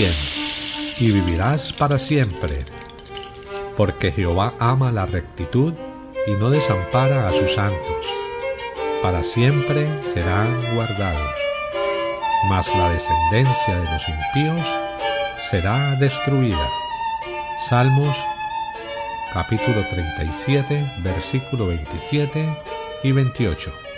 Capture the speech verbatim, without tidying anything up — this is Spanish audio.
bien, y vivirás para siempre. Porque Jehová ama la rectitud y no desampara a sus santos. Para siempre serán guardados. Mas la descendencia de los impíos será destruida. Salmos capítulo treinta y siete, versículo veintisiete y veintiocho.